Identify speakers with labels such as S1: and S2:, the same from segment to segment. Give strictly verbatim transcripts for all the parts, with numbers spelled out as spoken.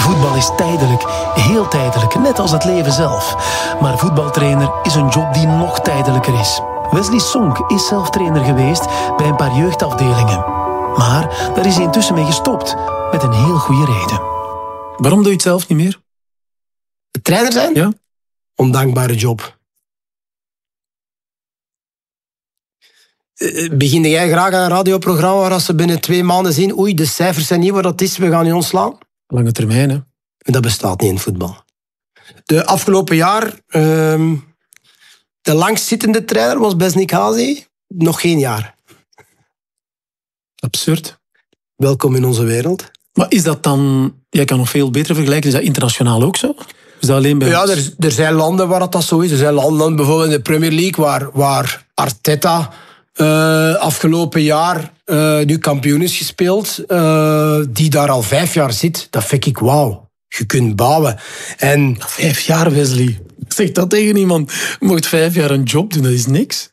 S1: Voetbal is tijdelijk, heel tijdelijk, net als het leven zelf. Maar voetbaltrainer is een job die nog tijdelijker is. Wesley Sonk is zelf trainer geweest bij een paar jeugdafdelingen. Maar daar is hij intussen mee gestopt, met een heel goede reden. Waarom doe je het zelf niet meer?
S2: Trainer zijn?
S1: Ja.
S2: Ondankbare job. Begin jij graag aan een radioprogramma waar ze binnen twee maanden zien, oei, de cijfers zijn niet wat dat is, we gaan je ontslaan?
S1: Lange termijn, hè?
S2: Dat bestaat niet in voetbal. De afgelopen jaar, uh, de langstzittende trainer was Besnik Hazi. Nog geen jaar.
S1: Absurd.
S2: Welkom in onze wereld.
S1: Maar is dat dan... Jij kan nog veel beter vergelijken. Is dat internationaal ook zo? Is dat alleen bij
S2: ja,
S1: ons?
S2: er, er zijn landen waar dat zo is. Er zijn landen, bijvoorbeeld in de Premier League, waar, waar Arteta uh, afgelopen jaar uh, nu kampioen is gespeeld, uh, die daar al vijf jaar zit. Dat vind ik wauw. Je kunt bouwen. En
S1: vijf jaar, Wesley. Zeg dat tegen iemand. Je moet vijf jaar een job doen, dat is niks.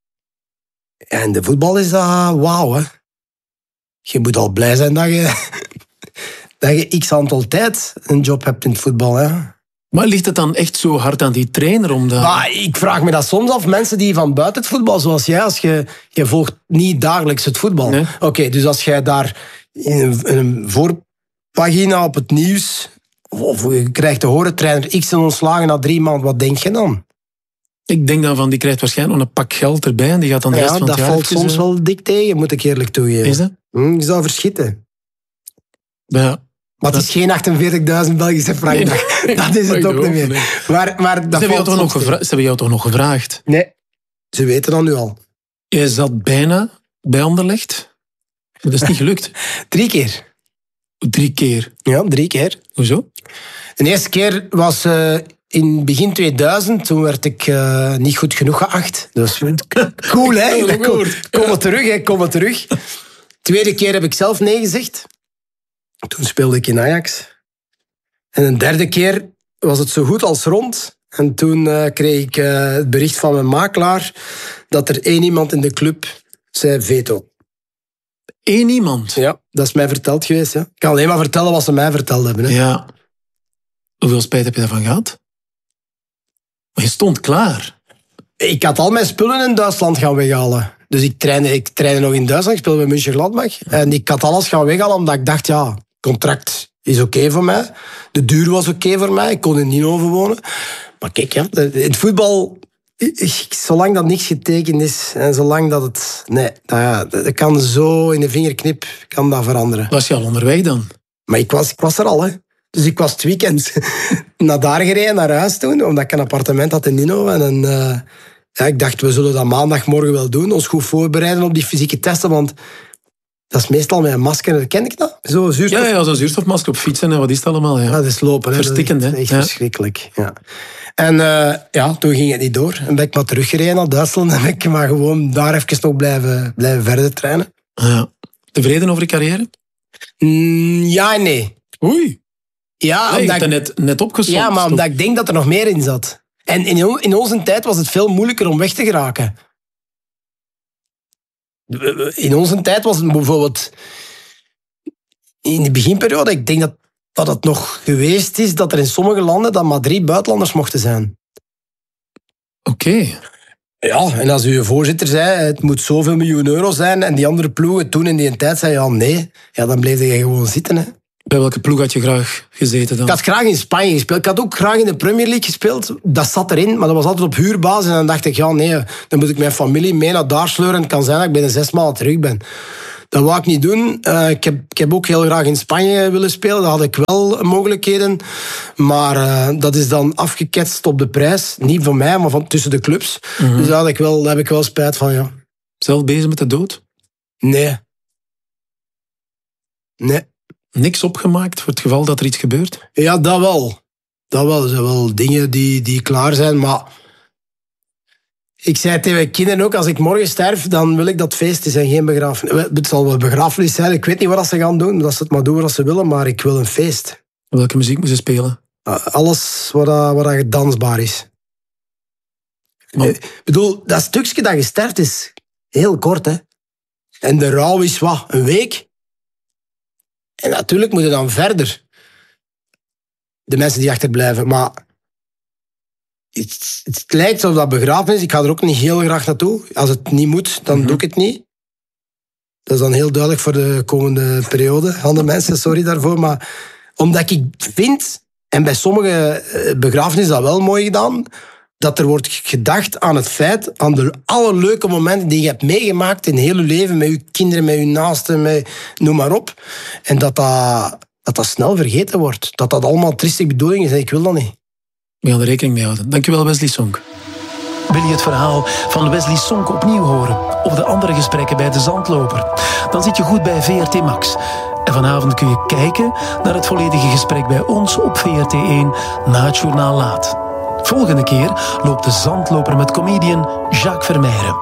S2: En de voetbal is dat wauw, hè. Je moet al blij zijn dat je, dat je x aantal tijd een job hebt in het voetbal, hè.
S1: Maar ligt het dan echt zo hard aan die trainer? Omdat...
S2: Maar ik vraag me dat soms af. Mensen die van buiten het voetbal, zoals jij, als je, je volgt niet dagelijks het voetbal.
S1: Nee.
S2: Oké, okay, dus als jij daar in een, in een voorpagina op het nieuws, of je krijgt te horen, trainer X en ontslagen na drie maanden, wat denk je dan?
S1: Ik denk dan van, die krijgt waarschijnlijk nog een pak geld erbij en die gaat dan de
S2: ja,
S1: rest van het
S2: dat
S1: jaar...
S2: valt soms wel dik tegen, moet ik eerlijk toegeven.
S1: Is dat?
S2: Hm, je zou verschieten.
S1: Ja.
S2: Maar het is geen achtenveertigduizend Belgische frank. Nee. Dat is het ook niet meer.
S1: Nee.
S2: Maar, maar dat
S1: ze, hebben jou toch nog gevra- ze hebben jou toch nog gevraagd?
S2: Nee, ze weten dat nu al.
S1: Jij zat bijna bij Anderlecht, maar dat is niet gelukt.
S2: Drie keer.
S1: Drie keer?
S2: Ja, drie keer.
S1: Hoezo?
S2: De eerste keer was uh, in begin tweeduizend. Toen werd ik uh, niet goed genoeg geacht. Dat was cool, hè? Cool. Kom maar terug, hè? Kom maar terug. Tweede keer heb ik zelf nee gezegd. Toen speelde ik in Ajax. En een derde keer was het zo goed als rond. En toen uh, kreeg ik uh, het bericht van mijn makelaar dat er één iemand in de club zei veto.
S1: Eén iemand?
S2: Ja, dat is mij verteld geweest. Ja. Ik kan alleen maar vertellen wat ze mij verteld hebben. Hè.
S1: Ja. Hoeveel spijt heb je daarvan gehad? Maar je stond klaar.
S2: Ik had al mijn spullen in Duitsland gaan weghalen. Dus ik trainde, ik trainde nog in Duitsland, ik speelde bij Mönchengladbach. En ik had alles gaan weghalen omdat ik dacht, ja, contract is oké okay voor mij. De duur was oké okay voor mij, ik kon in Ninove wonen. Maar kijk, ja, in het voetbal, zolang dat niks getekend is en zolang dat het... Nee, dat, dat kan zo in de vingerknip kan dat veranderen.
S1: Was je al onderweg dan?
S2: Maar ik was, ik was er al, hè. Dus ik was het weekend naar daar gereden, naar huis toen, omdat ik een appartement had in Ninove. En uh, ja, ik dacht, we zullen dat maandagmorgen wel doen, ons goed voorbereiden op die fysieke testen, want dat is meestal met een masker, ken ik dat? Zo, zuurstof...
S1: Ja, ja, zo'n zuurstofmasker op fietsen en wat is het allemaal? Ja.
S2: Ja, dat is lopen. Hè.
S1: Verstikkend, hè?
S2: Echt
S1: ja.
S2: verschrikkelijk, ja. En uh, ja, toen ging het niet door. En ben ik maar teruggereden naar Duitsland en ben ik maar gewoon daar even nog blijven, blijven verder trainen.
S1: Ja. Tevreden over je carrière?
S2: Mm, ja en nee.
S1: Oei.
S2: Ja,
S1: nee,
S2: omdat
S1: je hebt net, net opgestopt.
S2: Ja, maar omdat ik denk dat er nog meer in zat. En in, in onze tijd was het veel moeilijker om weg te geraken. In onze tijd was het bijvoorbeeld... In de beginperiode, ik denk dat, dat het nog geweest is dat er in sommige landen dat maar drie buitenlanders mochten zijn.
S1: Oké. Okay.
S2: Ja, en als uw voorzitter zei, het moet zoveel miljoen euro zijn, en die andere ploegen toen in die tijd zei, ja nee, ja, dan bleef je gewoon zitten, hè.
S1: Bij welke ploeg had je graag gezeten dan?
S2: Ik had graag in Spanje gespeeld. Ik had ook graag in de Premier League gespeeld. Dat zat erin, maar dat was altijd op huurbasis. En dan dacht ik, ja nee, dan moet ik mijn familie mee naar daar sleuren. Het kan zijn dat ik binnen zes maanden terug ben. Dat wou ik niet doen. Uh, ik, heb, ik heb ook heel graag in Spanje willen spelen. Daar had ik wel mogelijkheden. Maar uh, dat is dan afgeketst op de prijs. Niet van mij, maar van tussen de clubs. Mm-hmm. Dus daar, had ik wel, daar heb ik wel spijt van, ja.
S1: Zelf bezig met de dood?
S2: Nee. Nee.
S1: Niks opgemaakt voor het geval dat er iets gebeurt?
S2: Ja, dat wel. Dat wel. Er zijn wel dingen die, die klaar zijn, maar... Ik zei tegen mijn kinderen ook, als ik morgen sterf, dan wil ik dat feest is en geen begrafenis. Het zal wel begrafenis zijn, ik weet niet wat ze gaan doen, dat ze het maar doen wat ze willen, maar ik wil een feest.
S1: Welke muziek moeten ze spelen?
S2: Alles wat, wat, wat dansbaar is. Maar... Ik bedoel, dat stukje dat je sterft is heel kort, hè. En de rouw is wat? Een week? En natuurlijk moet je dan verder. de mensen die achterblijven. Maar het, het lijkt alsof dat begrafenis, ik ga er ook niet heel graag naartoe. Als het niet moet, dan mm-hmm. doe ik het niet. Dat is dan heel duidelijk voor de komende periode. Andere mensen, sorry daarvoor. Maar omdat ik vind, en bij sommige begrafenissen is dat wel mooi gedaan, dat er wordt gedacht aan het feit, aan de alle leuke momenten die je hebt meegemaakt in heel je leven, met je kinderen, met je naasten, met, noem maar op. En dat dat, dat dat snel vergeten wordt. Dat dat allemaal triestige bedoelingen zijn. Ik wil dat niet.
S1: We gaan er rekening mee houden. Dankjewel, Wesley Sonk. Wil je het verhaal van Wesley Sonk opnieuw horen? Of de andere gesprekken bij De Zandloper? Dan zit je goed bij V R T Max. En vanavond kun je kijken naar het volledige gesprek bij ons op V R T één na het journaal laat. Volgende keer loopt De Zandloper met comedian Jacques Vermeijren.